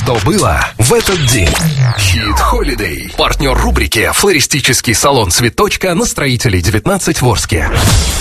что было в этот день. Hit Holiday. Партнер рубрики «Флористический салон «Цветочка» на Строителей 19 в Орске.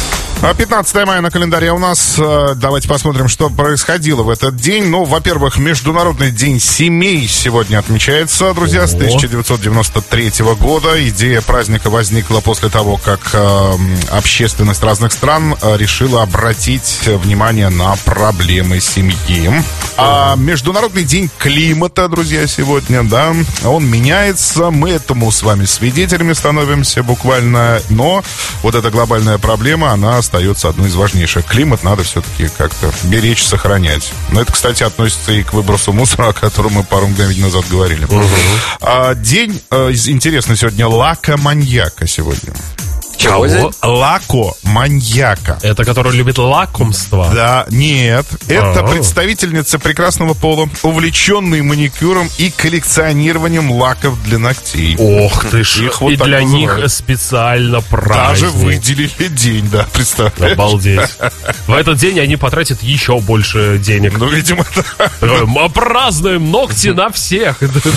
15 мая на календаре у нас. Давайте посмотрим, что происходило в этот день. Ну, во-первых, Международный день семей сегодня отмечается, друзья, с 1993 года. Идея праздника возникла после того, как общественность разных стран решила обратить внимание на проблемы семьи. А Международный день климата, друзья, сегодня, да, он меняется. Мы этому с вами свидетелями становимся буквально. Но вот эта глобальная проблема, она остается одной из важнейших. Климат надо все-таки как-то беречь, сохранять. Но это, кстати, относится и к выбросу мусора, о котором мы пару мгновений назад говорили. День, интересно, сегодня лакоманьяка сегодня. Чего? Лакоманьяка. Это который любит лакомство? Да, нет. Это представительница прекрасного пола, увлеченные маникюром и коллекционированием лаков для ногтей. Ох ты ж, их вот и для них специально праздник. Даже выделили день, да, представляешь? Обалдеть. В этот день они потратят еще больше денег. Ну, видимо, да. Мы празднуем ногти на всех.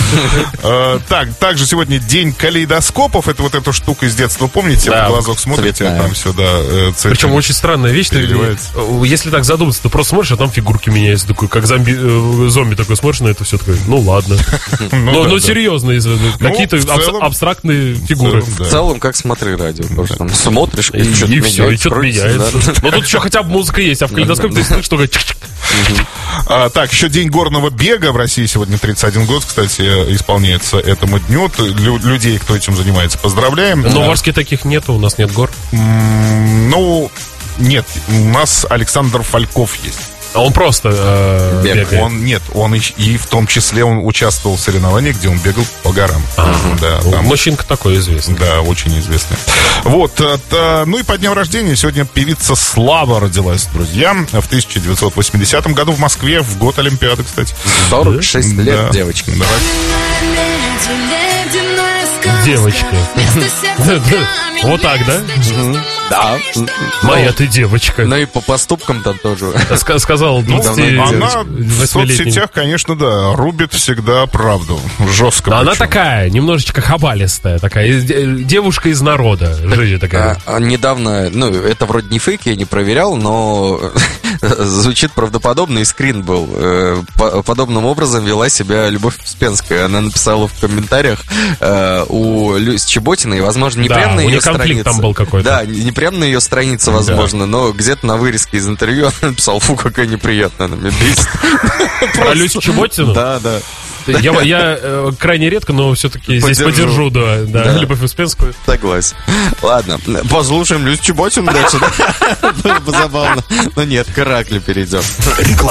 Также сегодня день калейдоскопов. Это вот эта штука из детства, помните? В глазок смотрите, там все, да. Причем очень странная вещь. Если так задуматься, ты просто смотришь, а там фигурки меняются. Такой, как зомби такой смотришь на это все, такой, ну ладно. Ну серьезно, какие-то абстракные фигуры. В целом, как смотри радио. Смотришь, и все, и что-то меняется. Но тут еще хотя бы музыка есть, а в калейдоскопе ты слышишь только... Так, еще день горного бега в России сегодня 31 год, кстати, исполняется этому дню. Людей, кто этим занимается, поздравляем. Но в Орске таких нету, у нас нет гор. Ну, нет, у нас Александр Фальков есть. А он просто бегает? Он и в том числе он участвовал в соревнованиях, где он бегал по горам. Да, там, мужчинка такой известный. Да, очень известный. Вот, ну и по дням рождения сегодня певица Слава родилась, друзья. В 1980 году в Москве, в год Олимпиады, кстати. 46 лет, девочка. Девочка. Вот так, да? Да. Моя ты девочка. Ну и по поступкам там тоже. Сказал 28-летний. Она в соцсетях, конечно, да, рубит всегда правду. Жестко. Но она такая, немножечко хабалистая. Такая, девушка из народа. Жизнь такая. Недавно, ну, это вроде не фейк, я не проверял, но звучит правдоподобно, и скрин был. Подобным образом вела себя Любовь Успенская. Она написала в комментариях у Люси Чеботиной, возможно, не прям на ее странице. Там был какой-то. Да, не прям на ее странице, возможно, но где-то на вырезке из интервью она написала: фу, какая неприятная, она меня бесит. Про Люсю Чеботину? Да. Я крайне редко, но все-таки здесь поддержу, да, Любовь Успенскую. Согласен. Ладно, послушаем Люсю Чеботину дальше. Было бы забавно. Но нет, к Ираклию перейдем. Реклама.